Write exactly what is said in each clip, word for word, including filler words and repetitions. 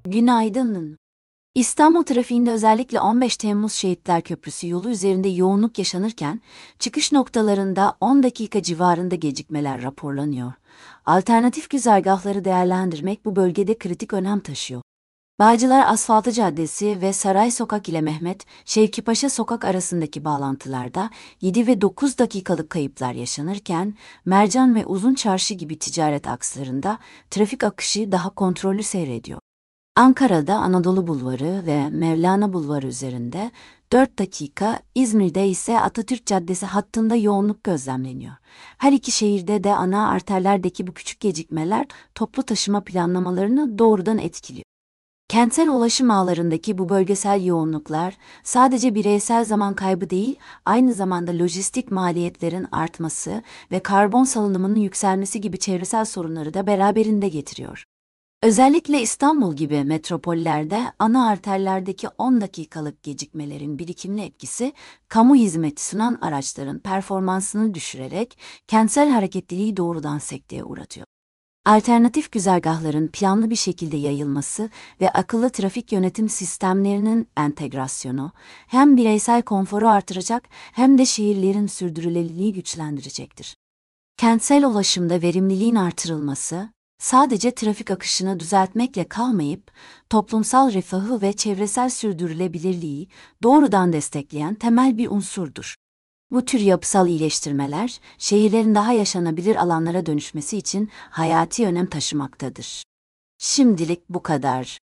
Günaydın. İstanbul trafiğinde özellikle on beş Temmuz Şehitler Köprüsü yolu üzerinde yoğunluk yaşanırken, çıkış noktalarında on dakika civarında gecikmeler raporlanıyor. Alternatif güzergahları değerlendirmek bu bölgede kritik önem taşıyor. Bağcılar Asfaltı Caddesi ve Saray Sokak ile Mehmet Şevki Paşa Sokak arasındaki bağlantılarda yedi ve dokuz dakikalık kayıplar yaşanırken, Mercan ve Uzun Çarşı gibi ticaret akslarında trafik akışı daha kontrollü seyrediyor. Ankara'da Anadolu Bulvarı ve Mevlana Bulvarı üzerinde dört dakika, İzmir'de ise Atatürk Caddesi hattında yoğunluk gözlemleniyor. Her iki şehirde de ana arterlerdeki bu küçük gecikmeler toplu taşıma planlamalarını doğrudan etkiliyor. Kentsel ulaşım ağlarındaki bu bölgesel yoğunluklar sadece bireysel zaman kaybı değil, aynı zamanda lojistik maliyetlerin artması ve karbon salınımının yükselmesi gibi çevresel sorunları da beraberinde getiriyor. Özellikle İstanbul gibi metropollerde ana arterlerdeki on dakikalık gecikmelerin birikimli etkisi, kamu hizmeti sunan araçların performansını düşürerek kentsel hareketliliği doğrudan sekteye uğratıyor. Alternatif güzergahların planlı bir şekilde yayılması ve akıllı trafik yönetim sistemlerinin entegrasyonu hem bireysel konforu artıracak hem de şehirlerin sürdürülebilirliği güçlendirecektir. Kentsel ulaşımda verimliliğin artırılması, sadece trafik akışını düzeltmekle kalmayıp, toplumsal refahı ve çevresel sürdürülebilirliği doğrudan destekleyen temel bir unsurdur. Bu tür yapısal iyileştirmeler, şehirlerin daha yaşanabilir alanlara dönüşmesi için hayati önem taşımaktadır. Şimdilik bu kadar.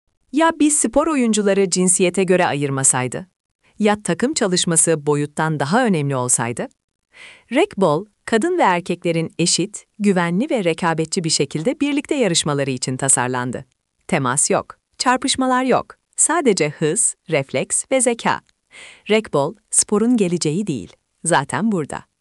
Ya biz spor oyuncuları cinsiyete göre ayırmasaydı? Ya takım çalışması boyuttan daha önemli olsaydı? Rekbol, kadın ve erkeklerin eşit, güvenli ve rekabetçi bir şekilde birlikte yarışmaları için tasarlandı. Temas yok, çarpışmalar yok. Sadece hız, refleks ve zeka. Rekbol, sporun geleceği değil, zaten burada.